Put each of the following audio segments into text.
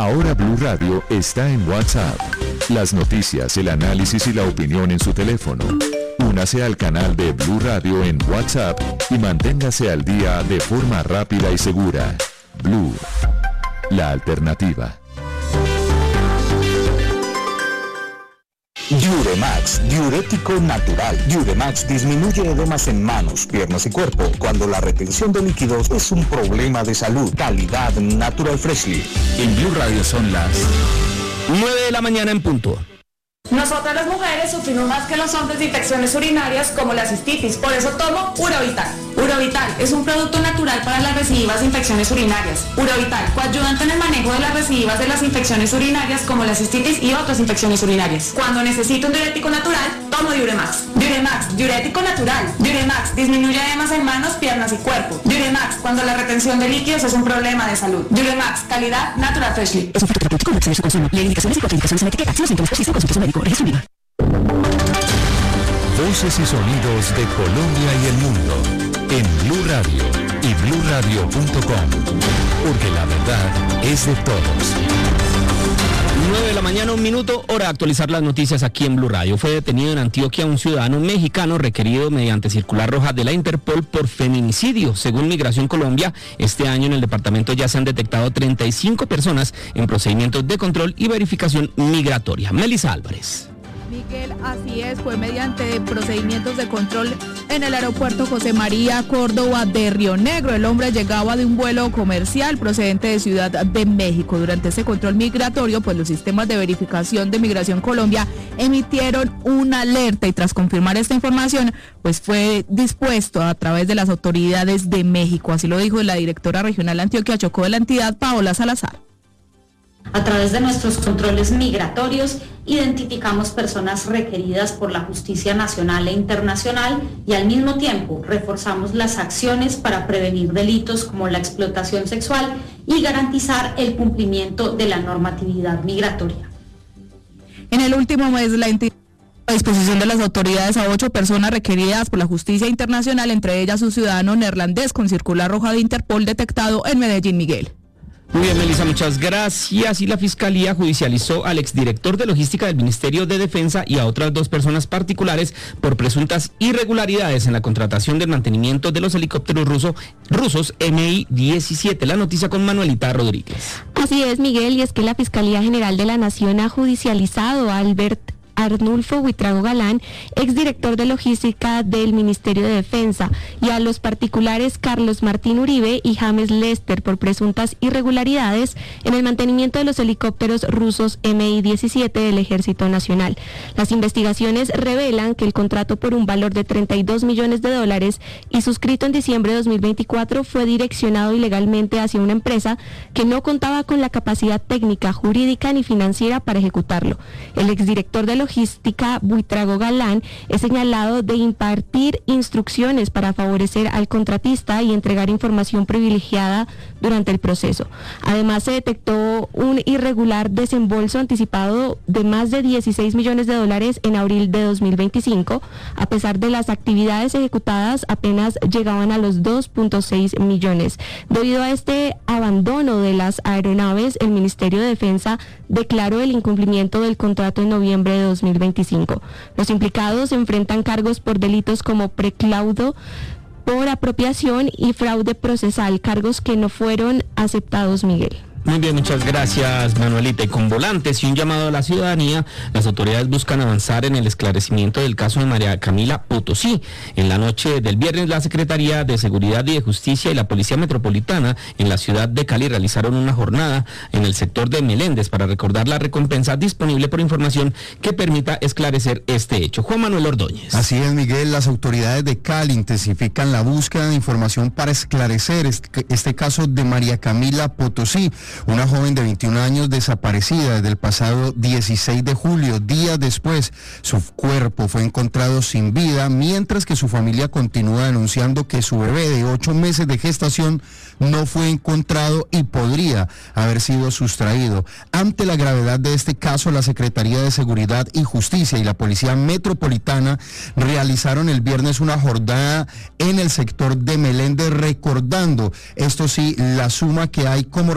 Ahora Blue Radio está en WhatsApp. Las noticias, el análisis y la opinión en su teléfono. Únase al canal de Blue Radio en WhatsApp y manténgase al día de forma rápida y segura. Blue, la alternativa. Duremax, diurético natural. Duremax disminuye edemas en manos, piernas y cuerpo cuando la retención de líquidos es un problema de salud. Calidad Natural Freshly. En Blue Radio son las 9 de la mañana en punto. Nosotras las mujeres sufrimos más que los hombres de infecciones urinarias como la cistitis, por eso tomo Urovital. Urovital es un producto natural para las recidivas de infecciones urinarias. Urovital, coayudante en el manejo de las recidivas de las infecciones urinarias como la cistitis y otras infecciones urinarias. Cuando necesito un diurético natural, tomo Duremax. Duremax, diurético natural. Duremax, disminuye edemas en manos, piernas y cuerpo. Duremax, cuando la retención de líquidos es un problema de salud. Duremax, calidad Natural Freshly. Es un fruto terapéutico, no excede su consumo. Leer indicaciones y contraindicaciones en etiqueta. Si los síntomas persisten, consulte a su médico. Registro IVA. Voces y sonidos de Colombia y el mundo en Blue Radio y BlueRadio.com, porque la verdad es de todos. 9 de la mañana, 1 minuto, hora de actualizar las noticias aquí en Blue Radio. Fue detenido en Antioquia un ciudadano mexicano requerido mediante circular roja de la Interpol por feminicidio. Según Migración Colombia, este año en el departamento ya se han detectado 35 personas en procedimientos de control y verificación migratoria. Melissa Álvarez. Miguel, así es, fue mediante procedimientos de control en el aeropuerto José María Córdoba de Río Negro. El hombre llegaba de un vuelo comercial procedente de Ciudad de México. Durante ese control migratorio, pues los sistemas de verificación de Migración Colombia emitieron una alerta y tras confirmar esta información, pues fue dispuesto a través de las autoridades de México. Así lo dijo la directora regional Antioquia Chocó de la entidad, Paola Salazar. A través de nuestros controles migratorios, identificamos personas requeridas por la justicia nacional e internacional y al mismo tiempo reforzamos las acciones para prevenir delitos como la explotación sexual y garantizar el cumplimiento de la normatividad migratoria. En el último mes, la entidad a disposición de las autoridades a 8 personas requeridas por la justicia internacional, entre ellas un ciudadano neerlandés con circular roja de Interpol detectado en Medellín, Miguel. Muy bien, Melissa, muchas gracias. Y la Fiscalía judicializó al exdirector de logística del Ministerio de Defensa y a otras 2 personas particulares por presuntas irregularidades en la contratación del mantenimiento de los helicópteros rusos Mi-17. La noticia con Manuelita Rodríguez. Así es, Miguel, y es que la Fiscalía General de la Nación ha judicializado a Arnulfo Buitrago Galán, exdirector de logística del Ministerio de Defensa, y a los particulares Carlos Martín Uribe y James Lester por presuntas irregularidades en el mantenimiento de los helicópteros rusos Mi-17 del Ejército Nacional. Las investigaciones revelan que el contrato por un valor de $32 millones y suscrito en diciembre de 2024 fue direccionado ilegalmente hacia una empresa que no contaba con la capacidad técnica, jurídica ni financiera para ejecutarlo. El exdirector de logística, Buitrago Galán, es señalado de impartir instrucciones para favorecer al contratista y entregar información privilegiada durante el proceso. Además, se detectó un irregular desembolso anticipado de más de $16 millones en abril de 2025. A pesar de las actividades ejecutadas, apenas llegaban a los 2.6 millones. Debido a este abandono de las aeronaves, el Ministerio de Defensa declaró el incumplimiento del contrato en noviembre de 2025. Los implicados enfrentan cargos por delitos como preclaudo, por apropiación y fraude procesal, cargos que no fueron aceptados, Miguel. Muy bien, muchas gracias, Manuelita. Y con volantes y un llamado a la ciudadanía, las autoridades buscan avanzar en el esclarecimiento del caso de María Camila Potosí. En la noche del viernes, la Secretaría de Seguridad y de Justicia y la Policía Metropolitana en la ciudad de Cali realizaron una jornada en el sector de Meléndez para recordar la recompensa disponible por información que permita esclarecer este hecho. Juan Manuel Ordóñez. Así es, Miguel. Las autoridades de Cali intensifican la búsqueda de información para esclarecer este caso de María Camila Potosí, una joven de 21 años desaparecida desde el pasado 16 de julio. Días después, su cuerpo fue encontrado sin vida, mientras que su familia continúa denunciando que su bebé de 8 meses de gestación no fue encontrado y podría haber sido sustraído. Ante la gravedad de este caso, la Secretaría de Seguridad y Justicia y la Policía Metropolitana realizaron el viernes una jornada en el sector de Meléndez, recordando, esto sí, la suma que hay como recompensa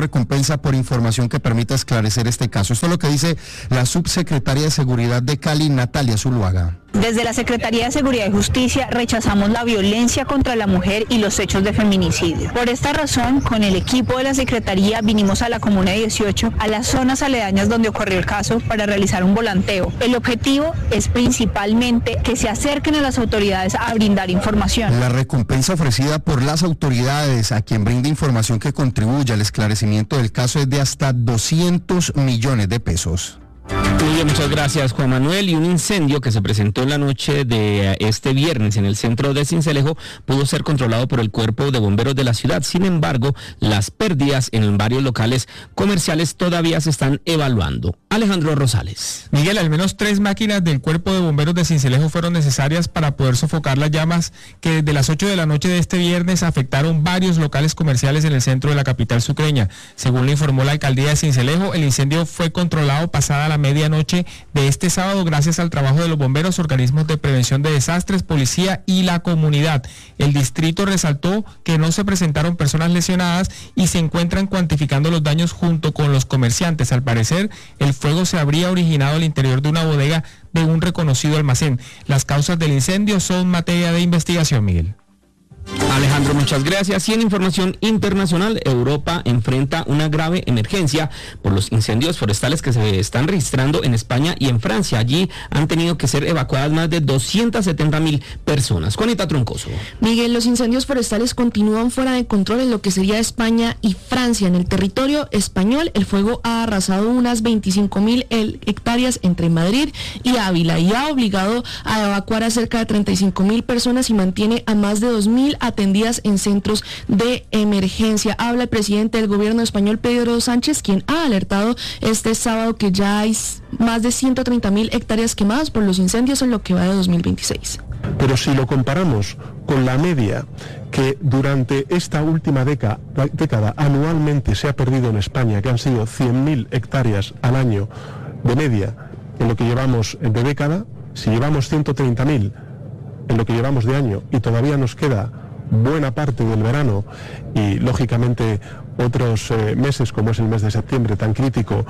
recompensa por información que permita esclarecer este caso. Esto es lo que dice la subsecretaria de Seguridad de Cali, Natalia Zuluaga. Desde la Secretaría de Seguridad y Justicia rechazamos la violencia contra la mujer y los hechos de feminicidio. Por esta razón, con el equipo de la Secretaría vinimos a la Comuna 18, a las zonas aledañas donde ocurrió el caso, para realizar un volanteo. El objetivo es principalmente que se acerquen a las autoridades a brindar información. La recompensa ofrecida por las autoridades a quien brinde información que contribuya al esclarecimiento del caso es de hasta 200 millones de pesos. Muy bien, muchas gracias, Juan Manuel. Y un incendio que se presentó en la noche de este viernes en el centro de Sincelejo pudo ser controlado por el Cuerpo de Bomberos de la ciudad. Sin embargo, las pérdidas en varios locales comerciales todavía se están evaluando. Alejandro Rosales. Miguel, al menos 3 máquinas del Cuerpo de Bomberos de Sincelejo fueron necesarias para poder sofocar las llamas que desde las 8 de la noche de este viernes afectaron varios locales comerciales en el centro de la capital sucreña. Según le informó la alcaldía de Sincelejo, el incendio fue controlado pasada la medianoche de este sábado gracias al trabajo de los bomberos, organismos de prevención de desastres, policía y la comunidad. El distrito resaltó que no se presentaron personas lesionadas y se encuentran cuantificando los daños junto con los comerciantes. Al parecer, el fuego se habría originado al interior de una bodega de un reconocido almacén. Las causas del incendio son materia de investigación, Miguel. Alejandro, muchas gracias. Y en información internacional, Europa enfrenta una grave emergencia por los incendios forestales que se están registrando en España y en Francia. Allí han tenido que ser evacuadas más de 270.000 personas. Juanita Troncoso. Miguel, los incendios forestales continúan fuera de control en lo que sería España y Francia. En el territorio español, el fuego ha arrasado unas 25.000 hectáreas entre Madrid y Ávila y ha obligado a evacuar a cerca de 35.000 personas y mantiene a más de 2.000 atendidas en centros de emergencia. Habla el presidente del gobierno español, Pedro Sánchez, quien ha alertado este sábado que ya hay más de 130.000 hectáreas quemadas por los incendios en lo que va de 2026. Pero si lo comparamos con la media que durante esta última década anualmente se ha perdido en España, que han sido 100.000 hectáreas al año de media en lo que llevamos de década, si llevamos 130.000 en lo que llevamos de año y todavía nos queda buena parte del verano y lógicamente otros meses como es el mes de septiembre tan crítico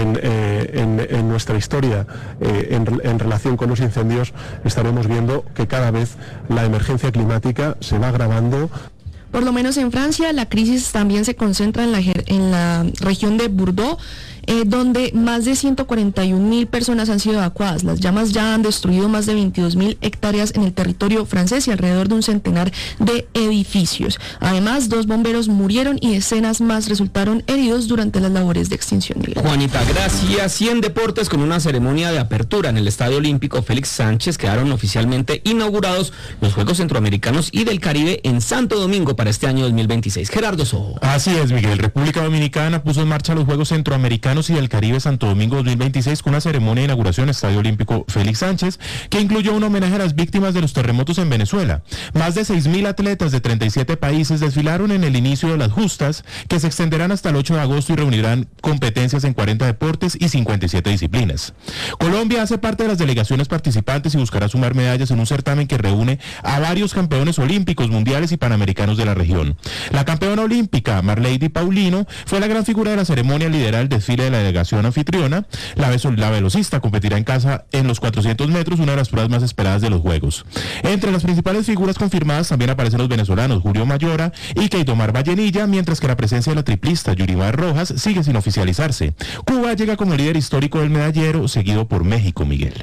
en nuestra historia en relación con los incendios, estaremos viendo que cada vez la emergencia climática se va agravando. Por lo menos en Francia, la crisis también se concentra en la región de Bordeaux, donde más de 141.000 personas han sido evacuadas. Las llamas ya han destruido más de 22.000 hectáreas en el territorio francés y alrededor de un centenar de edificios. Además, 2 bomberos murieron y decenas más resultaron heridos durante las labores de extinción. Juanita, gracias. Y en deportes, con una ceremonia de apertura en el Estadio Olímpico Félix Sánchez, quedaron oficialmente inaugurados los Juegos Centroamericanos y del Caribe en Santo Domingo para este año 2026. Gerardo Sojo. Así es, Miguel. República Dominicana puso en marcha los Juegos Centroamericanos y del Caribe Santo Domingo 2026 con una ceremonia de inauguración en el Estadio Olímpico Félix Sánchez que incluyó un homenaje a las víctimas de los terremotos en Venezuela. Más de 6.000 atletas de 37 países desfilaron en el inicio de las justas que se extenderán hasta el 8 de agosto y reunirán competencias en 40 deportes y 57 disciplinas. Colombia hace parte de las delegaciones participantes y buscará sumar medallas en un certamen que reúne a varios campeones olímpicos, mundiales y panamericanos de la región. La campeona olímpica, Marlady Paulino, fue la gran figura de la ceremonia al liderar el desfile de la delegación anfitriona. La velocista competirá en casa en los 400 metros, una de las pruebas más esperadas de los Juegos. Entre las principales figuras confirmadas también aparecen los venezolanos Julio Mayora y Keitomar Vallenilla, mientras que la presencia de la triplista Yurimar Rojas sigue sin oficializarse. Cuba llega como líder histórico del medallero, seguido por México, Miguel.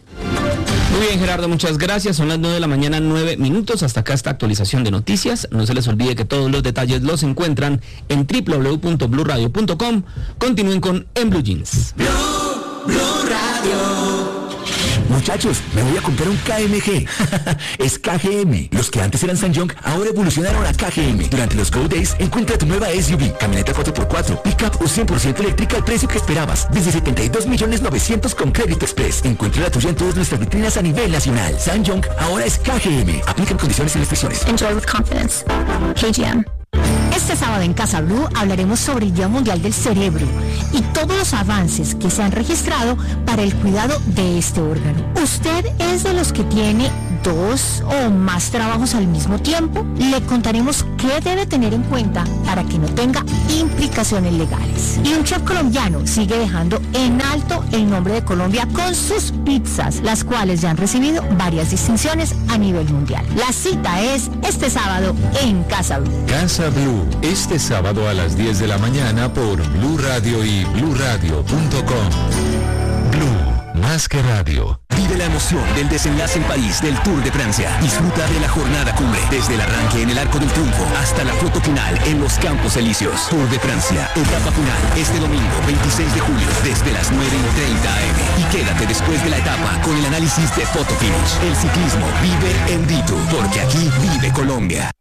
Muy bien, Gerardo, muchas gracias. Son las 9 de la mañana, 9 minutos. Hasta acá esta actualización de noticias. No se les olvide que todos los detalles los encuentran en www.bluradio.com. Continúen con En Blue Jeans. Blue Radio. Muchachos, me voy a comprar un KMG. Es KGM. Los que antes eran Sanyong ahora evolucionaron a KGM. Durante los Go Days, encuentra tu nueva SUV, camioneta 4x4, pickup o 100% eléctrica al precio que esperabas. Desde 72.900.000 con Crédito Express. Encuentra la tuya en todas nuestras vitrinas a nivel nacional. Sanyong ahora es KGM. Aplican condiciones y restricciones. Enjoy with confidence. KGM. Este sábado en Casa Blue hablaremos sobre el Día Mundial del Cerebro y todos los avances que se han registrado para el cuidado de este órgano. ¿Usted es de los que tiene 2 o más trabajos al mismo tiempo? Le contaremos qué debe tener en cuenta para que no tenga implicaciones legales. Y un chef colombiano sigue dejando en alto el nombre de Colombia con sus pizzas, las cuales ya han recibido varias distinciones a nivel mundial. La cita es este sábado en Casa Blue. Casa Blue, este sábado a las 10 de la mañana por Blue Radio y bluradio.com. Blue, más que radio. Vive la emoción del desenlace en París del Tour de Francia. Disfruta de la jornada cumbre, desde el arranque en el Arco del Triunfo hasta la foto final en los Campos Elíseos. Tour de Francia, etapa final, este domingo 26 de julio, desde las 9:30 am. Y quédate después de la etapa con el análisis de Photo Finish. El ciclismo vive en Dito, porque aquí vive Colombia.